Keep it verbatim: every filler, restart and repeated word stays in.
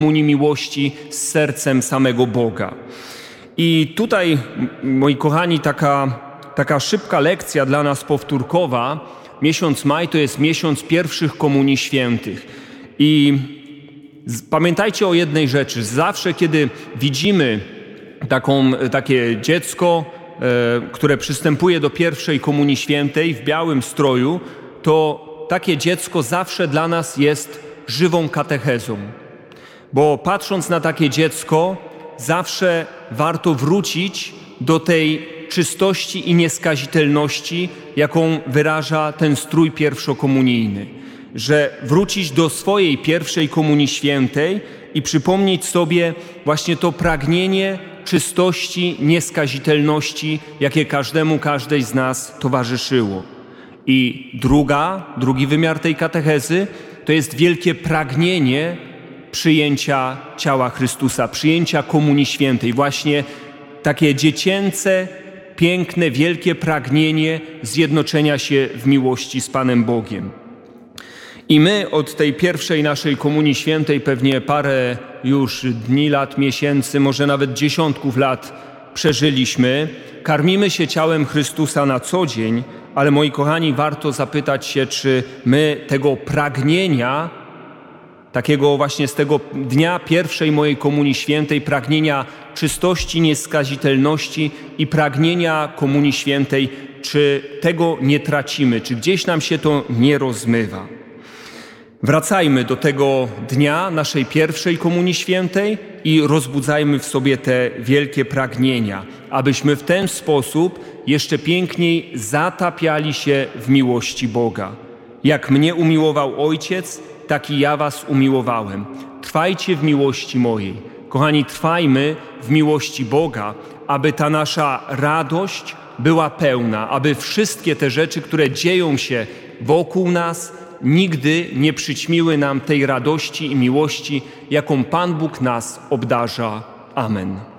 komunii miłości z sercem samego Boga. I tutaj, moi kochani, taka, taka szybka lekcja dla nas powtórkowa. Miesiąc maj to jest miesiąc pierwszych komunii świętych. I pamiętajcie o jednej rzeczy. Zawsze, kiedy widzimy taką, takie dziecko, e, które przystępuje do pierwszej komunii świętej w białym stroju, to takie dziecko zawsze dla nas jest żywą katechezą. Bo patrząc na takie dziecko, zawsze warto wrócić do tej czystości i nieskazitelności, jaką wyraża ten strój pierwszokomunijny. Że wrócić do swojej pierwszej komunii świętej i przypomnieć sobie właśnie to pragnienie czystości, nieskazitelności, jakie każdemu, każdej z nas towarzyszyło. I druga, drugi wymiar tej katechezy to jest wielkie pragnienie przyjęcia ciała Chrystusa, przyjęcia komunii świętej. Właśnie takie dziecięce, piękne, wielkie pragnienie zjednoczenia się w miłości z Panem Bogiem. I my od tej pierwszej naszej komunii świętej pewnie parę już dni, lat, miesięcy, może nawet dziesiątków lat przeżyliśmy. Karmimy się ciałem Chrystusa na co dzień, ale moi kochani, warto zapytać się, czy my tego pragnienia, takiego właśnie z tego dnia pierwszej mojej komunii świętej, pragnienia czystości, nieskazitelności i pragnienia komunii świętej, czy tego nie tracimy, czy gdzieś nam się to nie rozmywa. Wracajmy do tego dnia naszej pierwszej komunii świętej i rozbudzajmy w sobie te wielkie pragnienia, abyśmy w ten sposób jeszcze piękniej zatapiali się w miłości Boga. Jak mnie umiłował Ojciec, tak i ja was umiłowałem. Trwajcie w miłości mojej. Kochani, trwajmy w miłości Boga, aby ta nasza radość była pełna, aby wszystkie te rzeczy, które dzieją się wokół nas, nigdy nie przyćmiły nam tej radości i miłości, jaką Pan Bóg nas obdarza. Amen.